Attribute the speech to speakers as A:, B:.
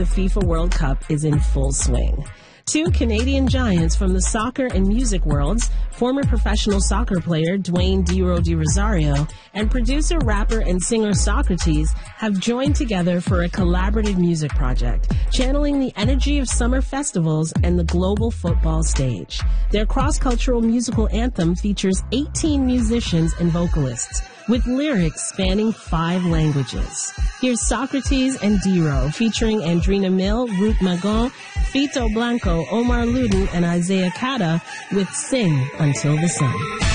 A: The FIFA World Cup is in full swing. Two Canadian giants from the soccer and music worlds, former professional soccer player Dwayne Dero de Rosario and producer, rapper, and singer Socrates have joined together for a collaborative music project, channeling the energy of summer festivals and the global football stage. Their cross-cultural musical anthem features 18 musicians and vocalists, with lyrics spanning 5 languages. Here's Socrates and Dero, featuring Andrina Mill, Ruth Magon, Fito Blanco, Omar Luden, and Isaiah Kata with Sing Until the Sun.